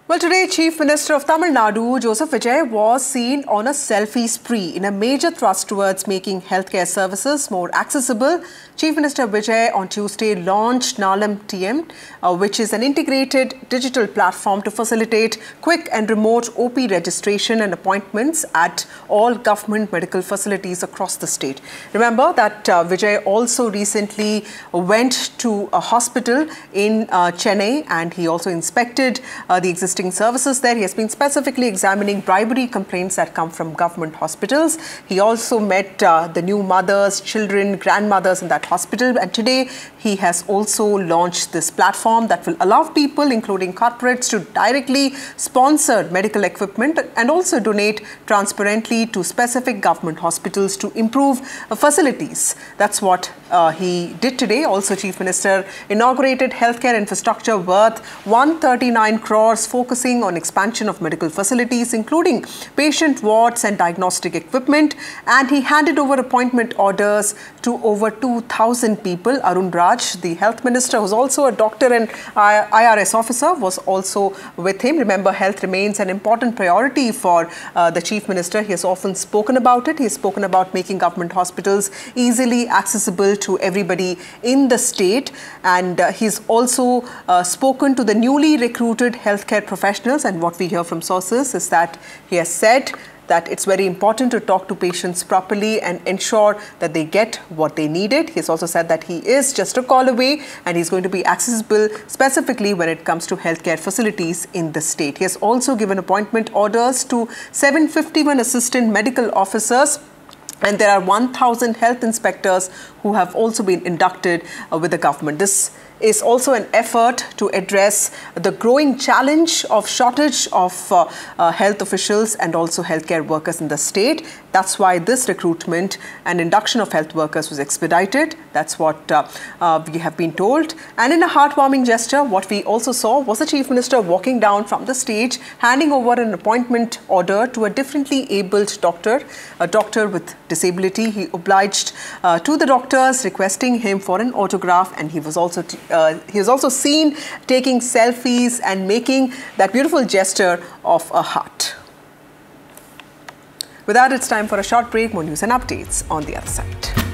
Well, today, Chief Minister of Tamil Nadu, Joseph Vijay, was seen on a selfie spree in a major thrust towards making healthcare services more accessible. Chief Minister Vijay on Tuesday launched Nalam TM, which is an integrated digital platform to facilitate quick and remote OP registration and appointments at all government medical facilities across the state. Remember that Vijay also recently went to a hospital in Chennai, and he also inspected the existing services there. He has been specifically examining bribery complaints that come from government hospitals. He also met the new mothers, children, grandmothers in that hospital, and today he has also launched this platform that will allow people, including corporates, to directly sponsor medical equipment and also donate transparently to specific government hospitals to improve facilities. That's what he did today. Also, Chief Minister inaugurated healthcare infrastructure worth 139 crores, focusing on expansion of medical facilities, including patient wards and diagnostic equipment. And he handed over appointment orders to over 2,000 people. Arun Raj, the health minister, who's also a doctor and IRS officer, was also with him. Remember, health remains an important priority for the chief minister. He has often spoken about it. He has spoken about making government hospitals easily accessible to everybody in the state. And he's also spoken to the newly recruited healthcare professionals, and what we hear from sources is that he has said that it's very important to talk to patients properly and ensure that they get what they needed. He's also said that he is just a call away and he's going to be accessible specifically when it comes to healthcare facilities in the state. He has also given appointment orders to 751 assistant medical officers, and there are 1,000 health inspectors who have also been inducted with the government. This is also an effort to address the growing challenge of shortage of health officials and also healthcare workers in the state. That's why this recruitment and induction of health workers was expedited. That's what we have been told. And in a heartwarming gesture, what we also saw was the Chief Minister walking down from the stage, handing over an appointment order to a differently abled doctor, a doctor with disability. He obliged to the doctors, requesting him for an autograph, and he was also seen taking selfies and making that beautiful gesture of a heart. With that, it's time for a short break. More news and updates on the other side.